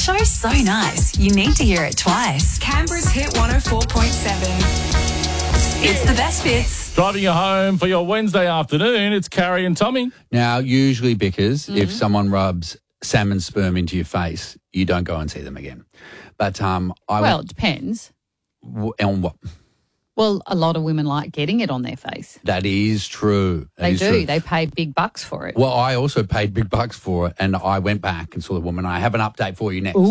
show's so nice, you need to hear it twice. Canberra's Hit 104.7. It's the best bits. Driving you home for your Wednesday afternoon, it's Carrie and Tommy. Now, usually, Bickers, if someone rubs salmon sperm into your face, you don't go and see them again. But Well, it depends. on what? Well, a lot of women like getting it on their face. That is true. They do. They pay big bucks for it. Well, I also paid big bucks for it, and I went back and saw the woman. I have an update for you next.